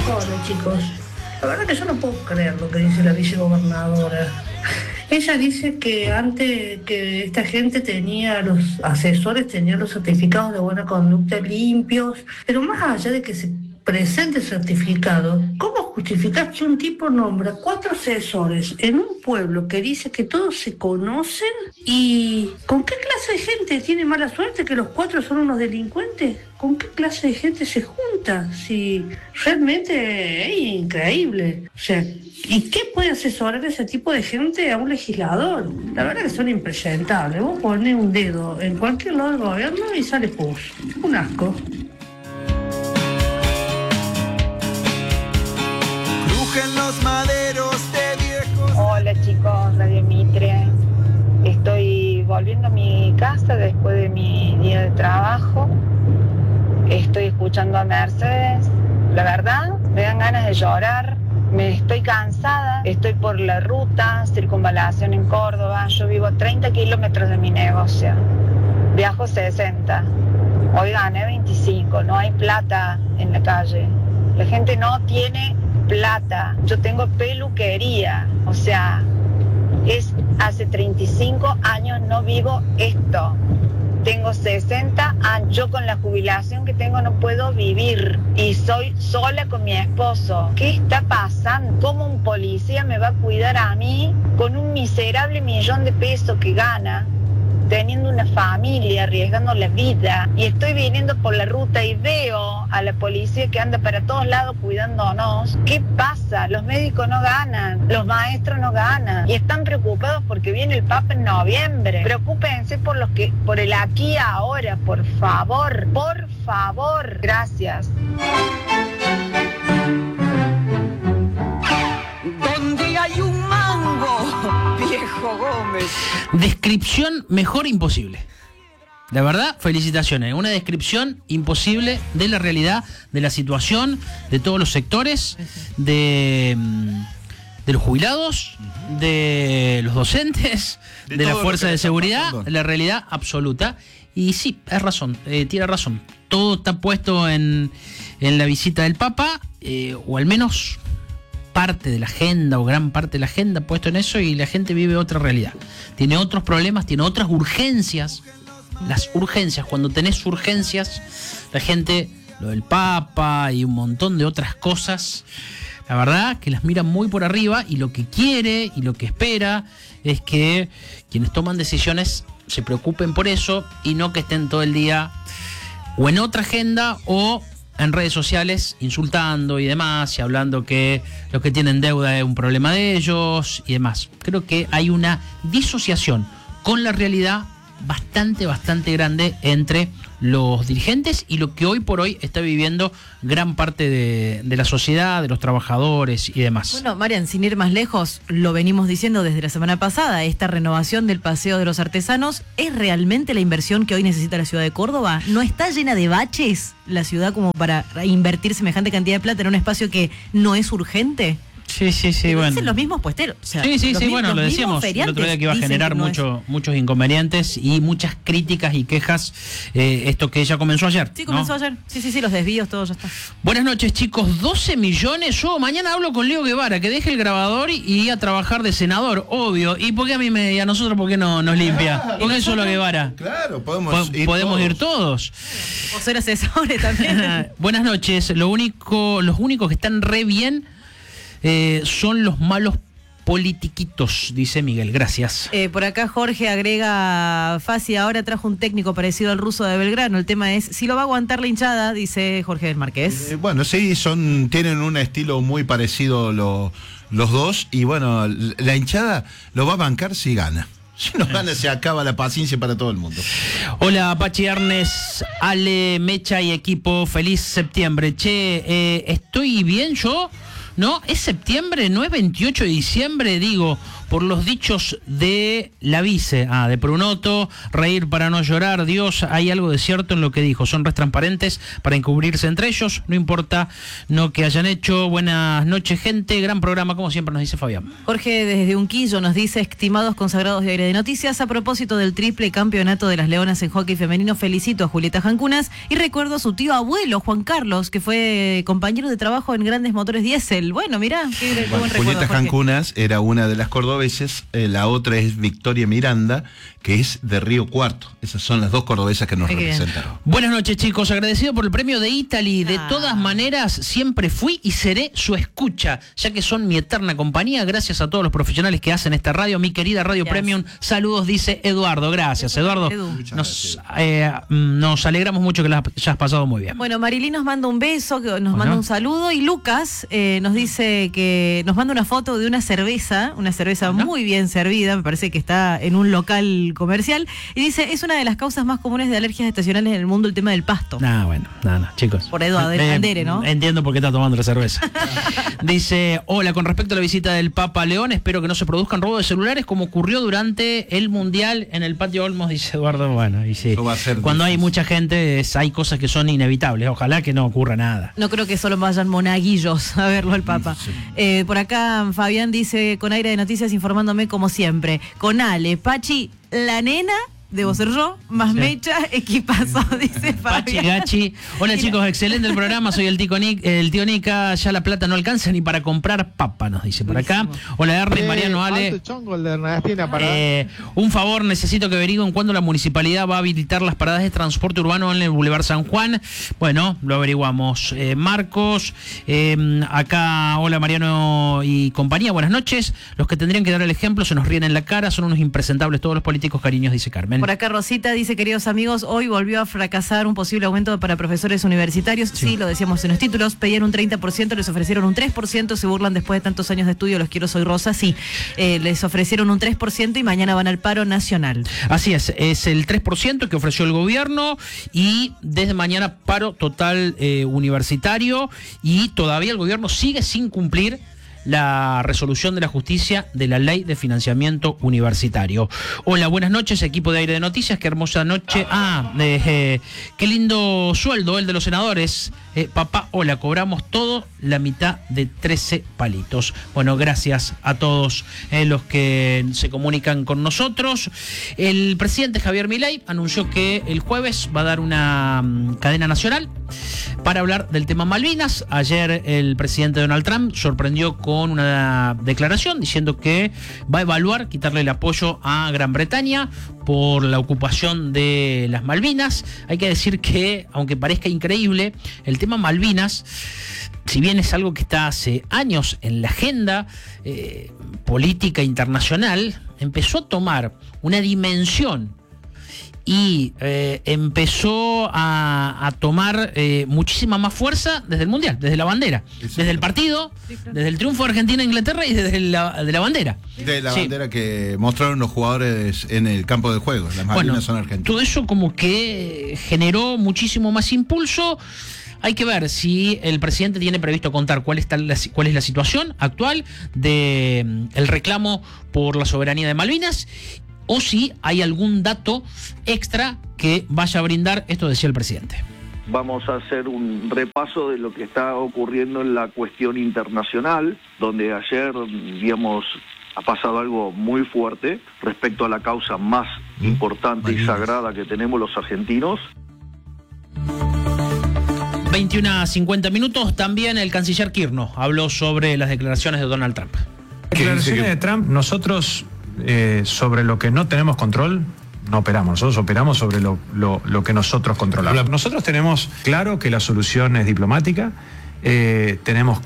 Hola chicos, la verdad que yo no puedo creer lo que dice la vicegobernadora. Ella dice que antes que esta gente tenía, los asesores tenían los certificados de buena conducta limpios, pero más allá de que se presente el certificado, ¿cómo justificar que un tipo nombra 4 asesores en un pueblo que dice que todos se conocen? ¿Y con qué clase de gente tiene mala suerte que los 4 son unos delincuentes? ¿Con qué clase de gente se junta? Si realmente es increíble. O sea, ¿y qué puede asesorar ese tipo de gente a un legislador? La verdad que son impresentables. Vos ponés un dedo en cualquier lado del gobierno y sale pus. Un asco. Crujen los maderos de viejos. Hola chicos, Radio Mitre. Estoy volviendo a mi casa después de mi día de trabajo. Estoy escuchando a Mercedes. La verdad, me dan ganas de llorar. Me estoy cansada. Estoy por la ruta, circunvalación en Córdoba. Yo vivo a 30 kilómetros de mi negocio. Viajo 60. Hoy gané 25. No hay plata en la calle. La gente no tiene plata. Yo tengo peluquería. O sea, hace 35 años no vivo esto. Tengo 60 años. Yo con la jubilación que tengo no puedo vivir. Y soy sola con mi esposo. ¿Qué está pasando? ¿Cómo un policía me va a cuidar a mí con un miserable $1.000.000 que gana? Teniendo una familia, arriesgando la vida, y estoy viniendo por la ruta y veo a la policía que anda para todos lados cuidándonos. ¿Qué pasa? Los médicos no ganan, los maestros no ganan, y están preocupados porque viene el Papa en noviembre. Preocúpense por el aquí y ahora, por favor, gracias. Donde hay un mango, viejo Gómez. Descripción mejor imposible. La verdad, felicitaciones. Una descripción imposible de la realidad, de la situación, de todos los sectores, de los jubilados, de los docentes, de la fuerza de seguridad, la realidad absoluta. Y sí, es razón, tiene razón. Todo está puesto en la visita del Papa, o al menos parte de la agenda o gran parte de la agenda puesto en eso, y la gente vive otra realidad. Tiene otros problemas, tiene otras urgencias. Las urgencias, cuando tenés urgencias, la gente, lo del Papa y un montón de otras cosas, la verdad que las mira muy por arriba, y lo que quiere y lo que espera es que quienes toman decisiones se preocupen por eso y no que estén todo el día o en otra agenda o en redes sociales insultando y demás, y hablando que los que tienen deuda es un problema de ellos y demás. Creo que hay una disociación con la realidad bastante grande entre los dirigentes y lo que hoy por hoy está viviendo gran parte de la sociedad, de los trabajadores y demás. Bueno, Marian, sin ir más lejos, lo venimos diciendo desde la semana pasada, esta renovación del Paseo de los Artesanos es realmente la inversión que hoy necesita la ciudad de Córdoba. ¿No está llena de baches la ciudad como para invertir semejante cantidad de plata en un espacio que no es urgente? Sí, bueno. Dicen los mismos puesteros. O sea, sí, bueno, lo decíamos el otro día que iba a generar muchos inconvenientes y muchas críticas y quejas, esto que ya comenzó ayer. Sí, comenzó ayer. Sí, los desvíos, todo ya está. Buenas noches, chicos. 12 millones. Yo mañana hablo con Leo Guevara, que deje el grabador y a trabajar de senador, obvio. ¿Y por qué y a nosotros por qué no nos limpia? ¿Por qué solo Guevara? Claro, podemos ir todos. O ser asesores también. Buenas noches. Los únicos que están re bien son los malos politiquitos, dice Miguel. Gracias. Por acá Jorge agrega, Fasi ahora trajo un técnico parecido al ruso de Belgrano. El tema es si lo va a aguantar la hinchada, dice Jorge del Marqués. Bueno, sí, tienen un estilo muy parecido los dos, y bueno, la hinchada lo va a bancar si gana. Si no gana, se acaba la paciencia para todo el mundo. Hola, Pachi, Arnes, Ale, Mecha y equipo. Feliz septiembre. Che, ¿estoy bien yo? ¿No? ¿Es septiembre? ¿No es 28 de diciembre? Digo, por los dichos de la vice, de Prunoto, reír para no llorar, Dios, hay algo de cierto en lo que dijo, son res transparentes para encubrirse entre ellos, no importa lo que hayan hecho. Buenas noches, gente, gran programa, como siempre nos dice Fabián. Jorge desde Unquillo nos dice, estimados consagrados de Aire de Noticias, a propósito del triple campeonato de las Leonas en hockey femenino, felicito a Julieta Jancunas y recuerdo a su tío abuelo, Juan Carlos, que fue compañero de trabajo en Grandes Motores Diesel. Bueno, mirá, qué buen recuerdo, Julieta Jorge. Jancunas era una de las cordobeses, la otra es Victoria Miranda, que es de Río Cuarto. Esas son las dos cordobesas que nos representan. Buenas noches, chicos, agradecido por el premio de Italy. De todas maneras, siempre fui y seré su escucha, ya que son mi eterna compañía. Gracias a todos los profesionales que hacen esta radio, mi querida Radio Premium. Saludos, dice Eduardo. Gracias, Eduardo. Nos alegramos mucho que la hayas pasado muy bien. Bueno, Marilyn nos manda un beso, nos manda un saludo, y Lucas nos dice que nos manda una foto de una cerveza muy bien servida, me parece que está en un local comercial, y dice, es una de las causas más comunes de alergias estacionales en el mundo, el tema del pasto. Bueno, chicos. Por Eduardo Andere, ¿no? Entiendo por qué está tomando la cerveza. Dice, hola, con respecto a la visita del Papa León, espero que no se produzcan robos de celulares como ocurrió durante el Mundial en el Patio Olmos, dice Eduardo. Bueno, y sí, cuando hay mucha gente hay cosas que son inevitables, ojalá que no ocurra nada. No creo que solo vayan monaguillos a verlo al Papa. Sí. Por acá Fabián dice, con Aire de Noticias informándome como siempre, con Ale, Pachi, la nena, debo ser yo, más Mecha, equipazo, dice Fabián. Pachi, Gachi. Hola chicos, excelente el programa, soy el tío Nica, ya la plata no alcanza ni para comprar papa, nos dice por acá. Hola Ernie, Mariano, Ale. Un favor, necesito que averigüen cuándo la municipalidad va a habilitar las paradas de transporte urbano en el Boulevard San Juan. Bueno, lo averiguamos. Marcos, acá, hola Mariano y compañía, buenas noches. Los que tendrían que dar el ejemplo se nos ríen en la cara, son unos impresentables todos los políticos, cariños, dice Carmen. Por acá Rosita dice, queridos amigos, hoy volvió a fracasar un posible aumento para profesores universitarios. Sí, lo decíamos en los títulos, pedían un 30%, les ofrecieron un 3%, se burlan después de tantos años de estudio, los quiero, soy Rosa, sí. Les ofrecieron un 3% y mañana van al paro nacional. Así es el 3% que ofreció el gobierno y desde mañana paro total universitario, y todavía el gobierno sigue sin cumplir la resolución de la justicia de la ley de financiamiento universitario. Hola, buenas noches, equipo de Aire de Noticias, qué hermosa noche. Qué lindo sueldo el de los senadores. Papá, hola, cobramos todo la mitad de 13 palitos. Bueno, gracias a todos los que se comunican con nosotros. El presidente Javier Milei anunció que el jueves va a dar una cadena nacional para hablar del tema Malvinas. Ayer el presidente Donald Trump sorprendió con una declaración diciendo que va a evaluar quitarle el apoyo a Gran Bretaña por la ocupación de las Malvinas. Hay que decir que, aunque parezca increíble, el tema Malvinas, si bien es algo que está hace años en la agenda política internacional, empezó a tomar una dimensión y empezó a tomar muchísima más fuerza desde el Mundial, desde la bandera, desde el partido, desde el triunfo de Argentina e Inglaterra y desde de la bandera. De la bandera que mostraron los jugadores en el campo de juego, las Malvinas son argentinas. Todo eso como que generó muchísimo más impulso. Hay que ver si el presidente tiene previsto contar cuál es la situación actual del reclamo por la soberanía de Malvinas, o si hay algún dato extra que vaya a brindar. Esto decía el presidente. Vamos a hacer un repaso de lo que está ocurriendo en la cuestión internacional, donde ayer, digamos, ha pasado algo muy fuerte respecto a la causa más importante y sagrada que tenemos los argentinos. 21:50. También el canciller Kirchner habló sobre las declaraciones de Donald Trump. Declaraciones de Trump, nosotros sobre lo que no tenemos control, no operamos. Nosotros operamos sobre lo que nosotros controlamos. Nosotros tenemos claro que la solución es diplomática, tenemos